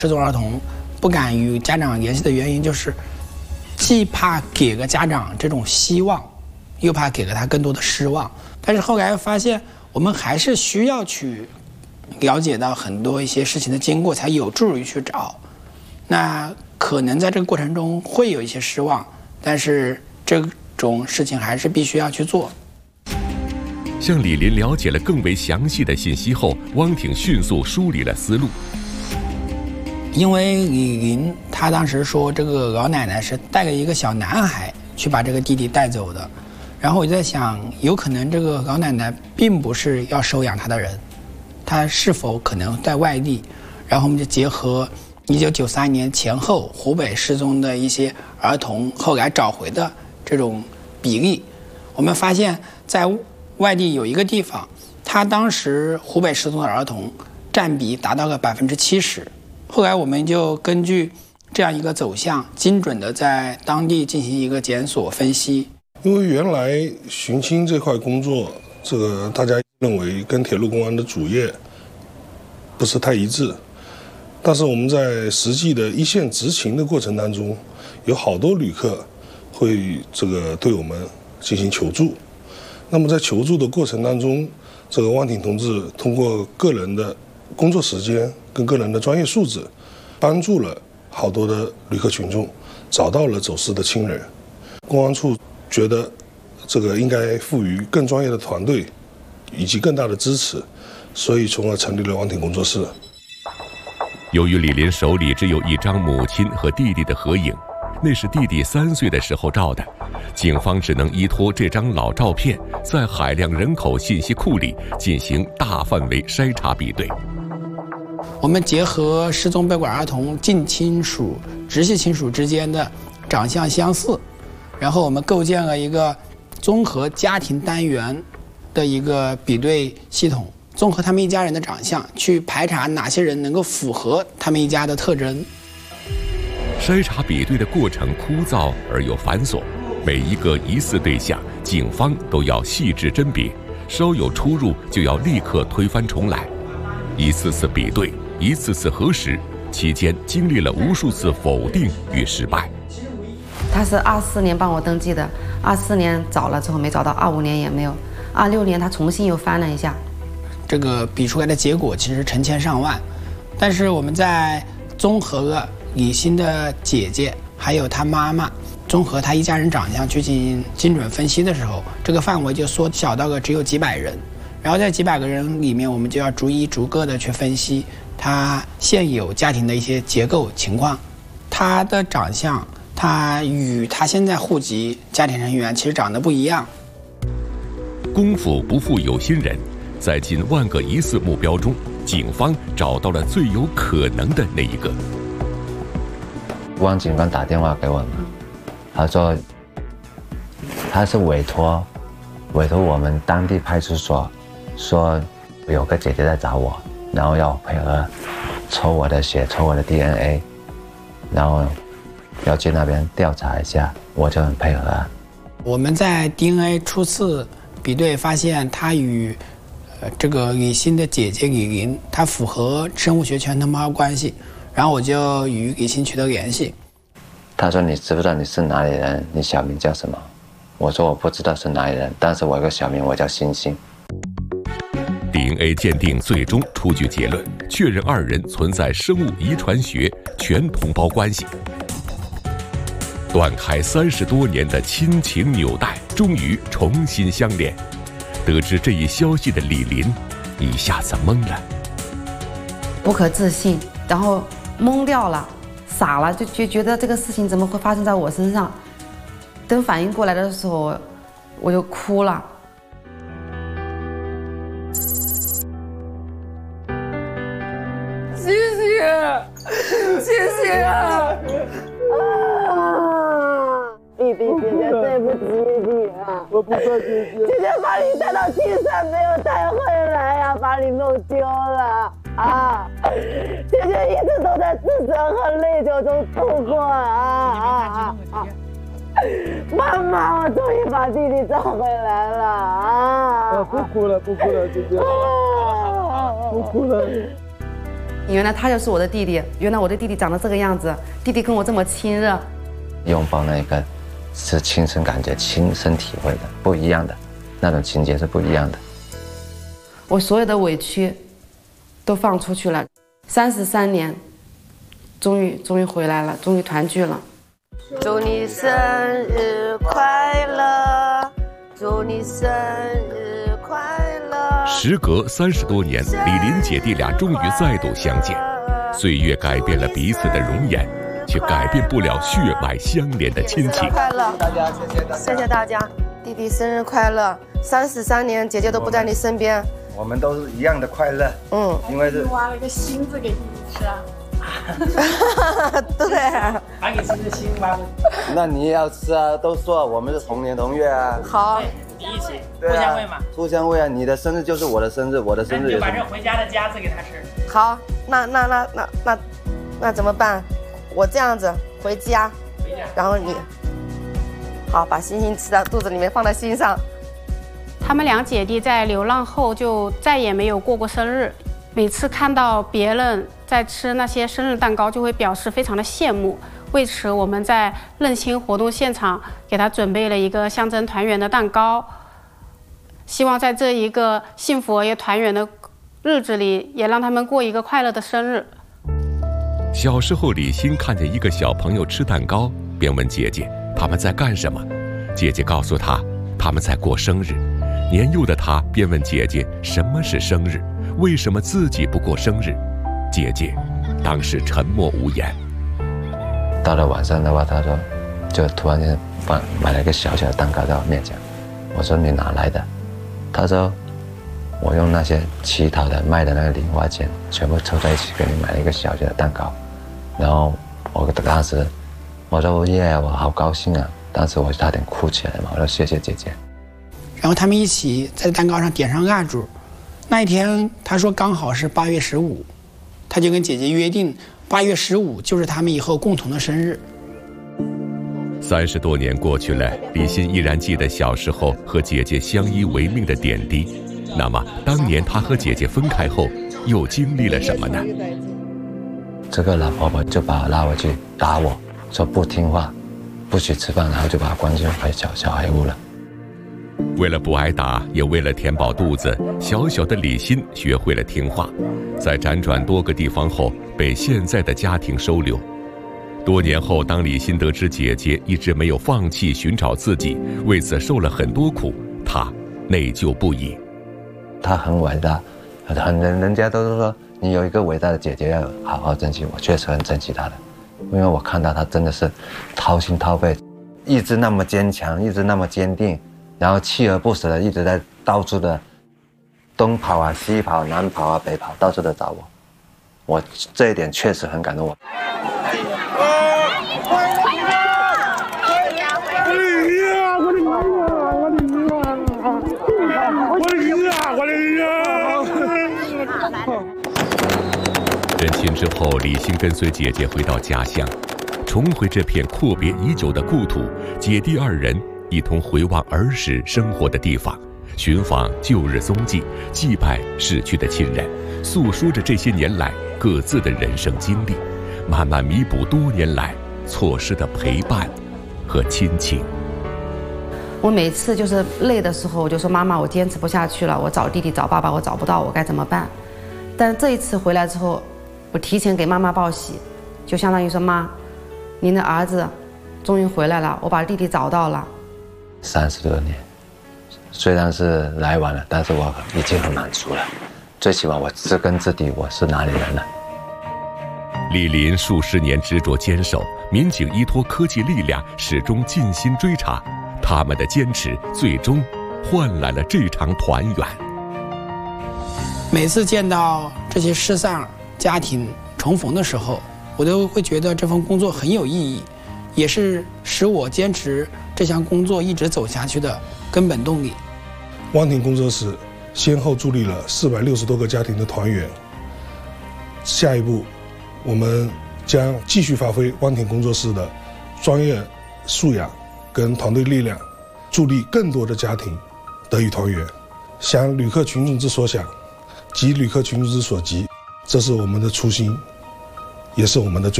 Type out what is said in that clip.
失踪儿童不敢与家长联系的原因，就是既怕给个家长这种希望，又怕给了他更多的失望。但是后来发现，我们还是需要去了解到很多一些事情的经过，才有助于去找。那可能在这个过程中会有一些失望，但是这种事情还是必须要去做。 向李林了解了更为详细的信息后，汪挺迅速梳理了思路。 因为李林他当时说，这个老奶奶是带了一个小男孩去把这个弟弟带走的，然后我就在想，有可能这个老奶奶并不是要收养他的人，他是否可能在外地？然后我们就结合1993年前后湖北失踪的一些儿童后来找回的这种比例，我们发现在外地有一个地方，他当时湖北失踪的儿童占比达到了70%。后来我们就根据这样一个走向，精准的在当地进行一个检索分析。 因为原来寻亲这块工作，这个大家认为跟铁路公安的主业不是太一致，但是我们在实际的一线执勤的过程当中，有好多旅客会对我们进行求助。那么在求助的过程当中，这个汪挺同志通过个人的工作时间跟个人的专业素质，帮助了好多的旅客群众找到了走失的亲人。公安处觉得应该赋予更专业的团队以及更大的支持，所以从而成立了汪挺工作室。 由于李林手里只有一张母亲和弟弟的合影，那是弟弟3岁的时候照的，警方只能依托这张老照片，在海量人口信息库里进行大范围筛查比对。 我们结合失踪被拐儿童近亲属、直系亲属之间的长相相似，然后我们构建了一个综合家庭单元的一个比对系统，综合他们一家人的长相，去排查哪些人能够符合他们一家的特征。 筛查比对的过程枯燥而又繁琐，每一个疑似对象，警方都要细致甄别，稍有出入就要立刻推翻重来，一次次比对，一次次核实，期间经历了无数次否定与失败。 他是24年帮我登记的，24年找了之后没找到，25年也没有，26年他重新又翻了一下， 这个比出来的结果其实成千上万，但是我们在综合了李欣的姐姐还有她妈妈，综合她一家人长相去进行精准分析的时候，这个范围就缩小到了只有几百人。然后在几百个人里面，我们就要逐一逐个的去分析他现有家庭的一些结构情况，他的长相，他与他现在户籍家庭成员其实长得不一样。 功夫不负有心人，在近万个疑似目标中，警方找到了最有可能的那一个。 汪警官打电话给我们，他说他是委托我们当地派出所，说有个姐姐在找我，然后要配合抽我的血，抽我的 DNA， 然后要去那边调查一下，我就很配合。 我们在 DNA 初次比对发现，他与这个李欣的姐姐李林，她符合生物学全能猫关系，然后我就与李欣取得联系。 他说：“你知不知道你是哪里人？你小名叫什么？”我说：“我不知道是哪里人，但是我有个小名，我叫星星。” DNA 鉴定最终出具结论，确认2人存在生物遗传学全同胞关系。断开30多年的亲情纽带终于重新相连。得知这一消息的李林一下子懵了， 不可置信，然后懵掉了，傻了，就觉得这个事情怎么会发生在我身上。等反应过来的时候，我就哭了。 谢谢啊！弟弟，姐姐对不起你啊！我不说姐姐。姐姐把你带到金山，没有带回来呀，把你弄丢了啊！姐姐一直都在自责和内疚中度过啊！妈妈，我终于把弟弟找回来了啊！不哭了，不哭了，姐姐，不哭了。 原来他就是我的弟弟，原来我的弟弟长得这个样子，弟弟跟我这么亲热。 拥抱那个是亲身感觉、亲身体会的，不一样的，那种情节是不一样的。 我所有的委屈都放出去了，33年，终于回来了，终于团聚了。 祝你生日快乐，祝你生日快乐。 时隔30多年，李林姐弟俩终于再度相见。岁月改变了彼此的容颜，却改变不了血脉相连的亲情。 快乐，谢谢大家，弟弟生日快乐！33年，姐姐都不在你身边。 我们都是一样的快乐，因为是挖了个心字给弟弟吃啊。 对， 还给吃个心挖的。 那你也要吃啊，都说我们是同年同月啊。 好， 你一起互相喂嘛。 互相喂啊，你的生日就是我的生日，我的生日就把这回家的夹子给他吃。 好，那怎么办？我这样子回家，然后你好把星星吃到肚子里面，放在心上。 他们两姐弟在流浪后就再也没有过过生日，每次看到别人在吃那些生日蛋糕，就会表示非常的羡慕。为此，我们在认亲活动现场给他准备了一个象征团圆的蛋糕，希望在这一个幸福而又团圆的日子里，也让他们过一个快乐的生日。 小时候，李欣看见一个小朋友吃蛋糕，便问姐姐他们在干什么。姐姐告诉他，他们在过生日。年幼的他便问姐姐什么是生日，为什么自己不过生日。姐姐当时沉默无言。 到了晚上的话，他说就突然间买了一个小小的蛋糕在我面前。我说你哪来的？他说我用那些乞讨的卖的那个零花钱全部凑在一起给你买了一个小小的蛋糕。然后我当时我说耶，我好高兴啊！当时我差点哭起来嘛，我说谢谢姐姐。 然后他们一起在蛋糕上点上蜡烛。那一天他说刚好是8月15，他就跟姐姐约定8月15就是他们以后共同的生日。 30多年过去了，李欣依然记得小时候和姐姐相依为命的点滴。那么当年他和姐姐分开后又经历了什么呢？ 这个老婆婆就把我拉回去打我，说不听话，不许吃饭，然后就把我关进小孩屋了。 为了不挨打，也为了填饱肚子，小小的李欣学会了听话。在辗转多个地方后，被现在的家庭收留。多年后，当李欣得知姐姐一直没有放弃寻找自己，为此受了很多苦，她内疚不已。 她很伟大，人家都是说你有一个伟大的姐姐要好好珍惜。我确实很珍惜她的，因为我看到她真的是掏心掏肺，一直那么坚强，一直那么坚定。然后锲而不舍的一直在到处的东跑啊西跑南跑啊北跑，到处的找我这一点确实很感动我。 认亲之后，李欣跟随姐姐回到家乡，重回这片阔别已久的故土，姐弟二人一同回望儿时生活的地方，寻访旧日踪迹，祭拜逝去的亲人，诉说着这些年来各自的人生经历，慢慢弥补多年来错失的陪伴和亲情。 我每次就是累的时候，我就说妈妈，我坚持不下去了，我找弟弟找爸爸我找不到，我该怎么办？但这一次回来之后，我提前给妈妈报喜，就相当于说妈，您的儿子终于回来了，我把弟弟找到了。 30多年，虽然是来晚了，但是我已经很满足了。最起码我知根知底，我是哪里人了。 李林数十年执着坚守，民警依托科技力量，始终尽心追查。他们的坚持最终换来了这场团圆。 每次见到这些失散家庭重逢的时候，我都会觉得这份工作很有意义，也是使我坚持这项工作一直走下去的根本动力。 汪婷工作室先后助力了460多个家庭的团圆。下一步，我们将继续发挥汪婷工作室的专业素养跟团队力量，助力更多的家庭得以团圆。想旅客群众之所想，急旅客群众之所急， 这是我们的初心，也是我们的最。